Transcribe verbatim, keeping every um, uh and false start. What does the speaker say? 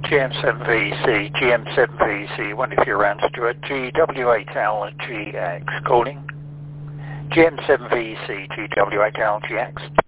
G M seven V C, G M seven V C, one if you're around Stuart, G W eight L G X calling. G M seven V C, G W eight L G X.